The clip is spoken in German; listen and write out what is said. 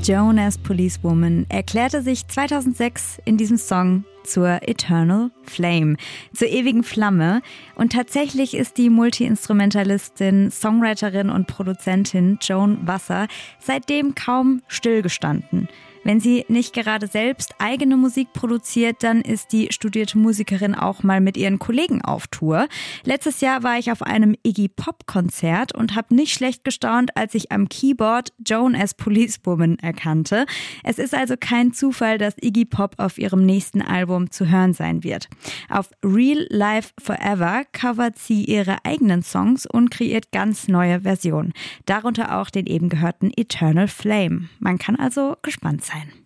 Joan as Policewoman erklärte sich 2006 in diesem Song zur Eternal Flame, zur ewigen Flamme. Und tatsächlich ist die Multi-Instrumentalistin, Songwriterin und Produzentin Joan Wasser seitdem kaum stillgestanden. Wenn sie nicht gerade selbst eigene Musik produziert, dann ist die studierte Musikerin auch mal mit ihren Kollegen auf Tour. Letztes Jahr war ich auf einem Iggy-Pop-Konzert und habe nicht schlecht gestaunt, als ich am Keyboard Joan as Policewoman erkannte. Es ist also kein Zufall, dass Iggy Pop auf ihrem nächsten Album zu hören sein wird. Auf Real Life Forever covert sie ihre eigenen Songs und kreiert ganz neue Versionen. Darunter auch den eben gehörten Eternal Flame. Man kann also gespannt sein.